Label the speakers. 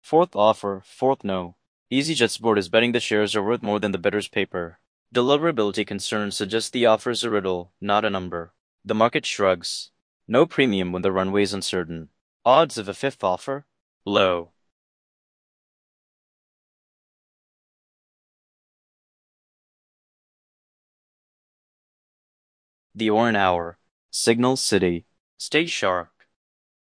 Speaker 1: Fourth offer, fourth no. EasyJet's board is betting the shares are worth more than the better's paper. Deliverability concerns suggest the offer is a riddle, not a number. The market shrugs. No premium when the runway is uncertain. Odds of a fifth offer? Low. The Oran Hour. Signal City. Stay sharp.